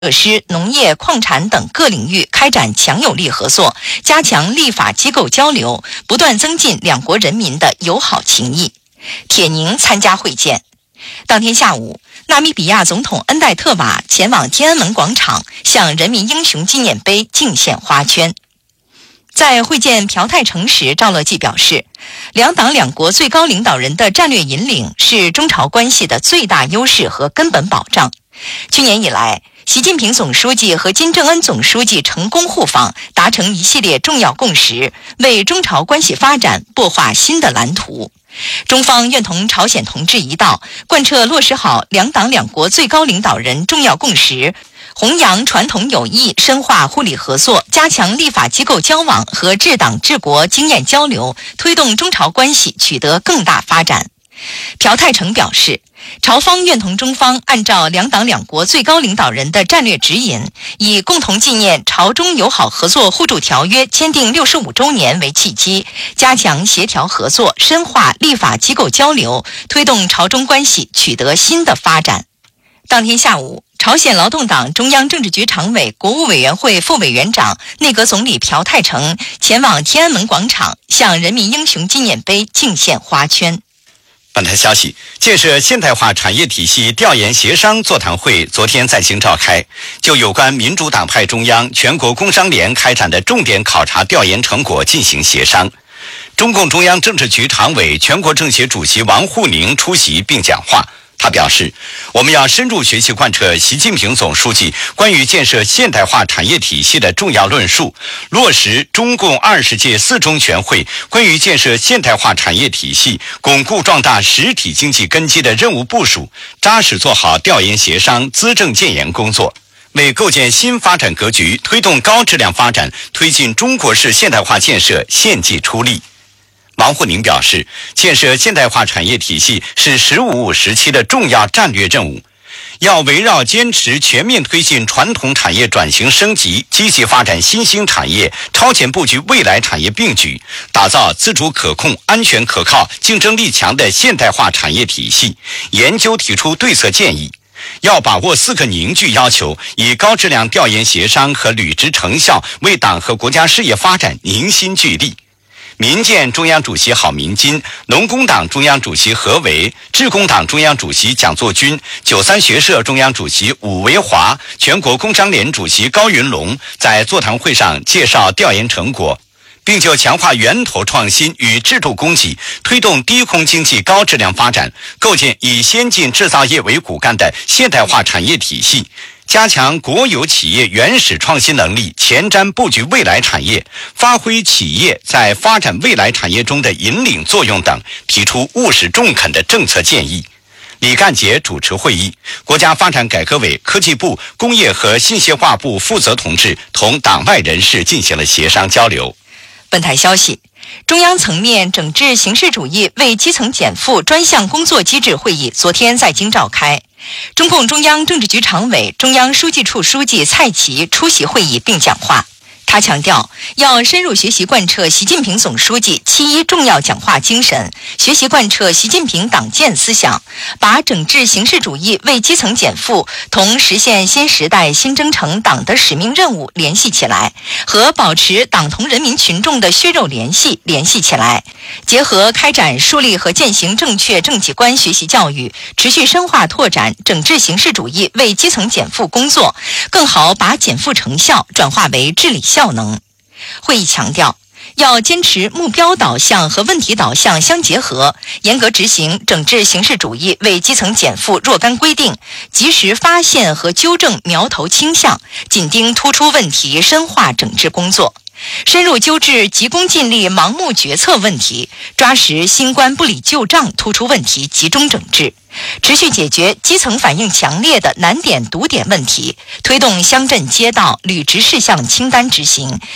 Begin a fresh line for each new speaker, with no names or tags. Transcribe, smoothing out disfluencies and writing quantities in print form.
设施、农业、矿产等各领域开展强有力合作，加强立法机构交流，不断增进两国人民的友好情谊。铁宁参加会见。当天下午，纳米比亚总统恩戴特瓦前往天安门广场，向人民英雄纪念碑敬献花圈。在会见朴泰成时，赵乐际表示，两党两国最高领导人的战略引领是中朝关系的最大优势和根本保障。去年以来，习近平总书记和金正恩总书记成功互访，达成一系列重要共识，为中朝关系发展擘画新的蓝图。中方愿同朝鲜同志一道，贯彻落实好两党两国最高领导人重要共识，弘扬传统友谊，深化互利合作，加强立法机构交往和治党治国经验交流，推动中朝关系取得更大发展。朴泰成表示，朝方愿同中方按照两党两国最高领导人的战略指引，以共同纪念朝中友好合作互助条约签订65周年为契机，加强协调合作，深化立法机构交流，推动朝中关系取得新的发展。当天下午，朝鲜劳动党中央政治局常委、国务委员会副委员长、内阁总理朴泰成前往天安门广场，向人民英雄纪念碑敬献花圈。
本台消息，建设现代化产业体系调研协商座谈会昨天在京召开，就有关民主党派中央、全国工商联开展的重点考察调研成果进行协商。中共中央政治局常委、全国政协主席王沪宁出席并讲话。他表示，我们要深入学习贯彻习近平总书记关于建设现代化产业体系的重要论述，落实中共20届四中全会关于建设现代化产业体系、巩固壮大实体经济根基的任务部署，扎实做好调研协商、资政建言工作，为构建新发展格局、推动高质量发展、推进中国式现代化建设献计出力。王沪宁表示，建设现代化产业体系是“15+5”时期的重要战略任务，要围绕坚持全面推进传统产业转型升级，积极发展新兴产业，超前布局未来产业并举，打造自主可控、安全可靠、竞争力强的现代化产业体系，研究提出对策建议。要把握4个凝聚要求，以高质量调研协商和履职成效，为党和国家事业发展凝心聚力。民建中央主席郝明金、农工党中央主席何为、致公党中央主席蒋作军、93学社中央主席伍维华、全国工商联主席高云龙在座谈会上介绍调研成果，并就强化源头创新与制度供给，推动低空经济高质量发展，构建以先进制造业为骨干的现代化产业体系，加强国有企业原始创新能力，前瞻布局未来产业，发挥企业在发展未来产业中的引领作用等，提出务实中肯的政策建议。李干杰主持会议，国家发展改革委、科技部、工业和信息化部负责同志同党外人士进行了协商交流。
本台消息，中央层面整治形式主义为基层减负专项工作机制会议昨天在京召开。中共中央政治局常委、中央书记处书记蔡奇出席会议并讲话。他强调，要深入学习贯彻习近平总书记7.1重要讲话精神，学习贯彻习近平党建思想，把整治形式主义为基层减负同实现新时代新征程党的使命任务联系起来，和保持党同人民群众的血肉联系联系起来，结合开展树立和践行正确政绩观学习教育，持续深化拓展整治形式主义为基层减负工作，更好把减负成效转化为治理效能。会议强调，要坚持目标导向和问题导向相结合，严格执行整治形式主义为基层减负若干规定，及时发现和纠正苗头倾向，紧盯突出问题，深化整治工作。深入纠治急功近利、盲目决策问题，抓实新冠不理旧账突出问题，集中整治，持续解决基层反应强烈的难点堵点问题，推动乡镇街道履职事项清单执行，